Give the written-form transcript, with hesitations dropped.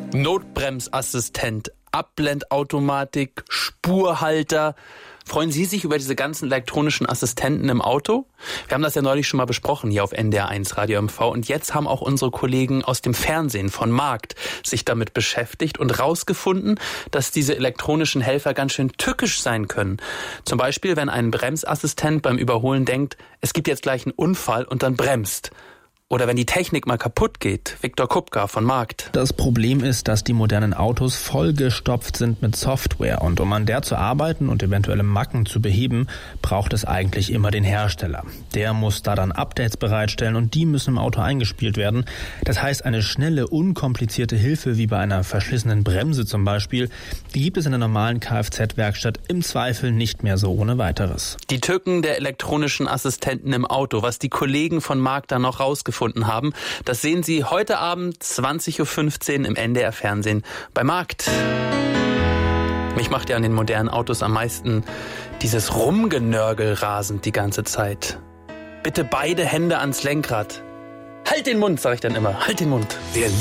Notbremsassistent, Abblendautomatik, Spurhalter. Freuen Sie sich über diese ganzen elektronischen Assistenten im Auto? Wir haben das ja neulich schon mal besprochen hier auf NDR1 Radio MV und jetzt haben auch unsere Kollegen aus dem Fernsehen von Markt sich damit beschäftigt und rausgefunden, dass diese elektronischen Helfer ganz schön tückisch sein können. Zum Beispiel, wenn ein Bremsassistent beim Überholen denkt, es gibt jetzt gleich einen Unfall und dann bremst. Oder wenn die Technik mal kaputt geht. Viktor Kupka von Markt. Das Problem ist, dass die modernen Autos vollgestopft sind mit Software. Und um an der zu arbeiten und eventuelle Macken zu beheben, braucht es eigentlich immer den Hersteller. Der muss da dann Updates bereitstellen und die müssen im Auto eingespielt werden. Das heißt, eine schnelle, unkomplizierte Hilfe wie bei einer verschlissenen Bremse zum Beispiel, die gibt es in der normalen Kfz-Werkstatt im Zweifel nicht mehr so ohne weiteres. Die Tücken der elektronischen Assistenten im Auto, was die Kollegen von Markt da noch rausgefunden haben. Das sehen Sie heute Abend 20.15 Uhr im NDR Fernsehen bei Markt. Mich macht ja an den modernen Autos am meisten dieses Rumgenörgel rasend die ganze Zeit. Bitte beide Hände ans Lenkrad. Halt den Mund, sage ich dann immer. Halt den Mund.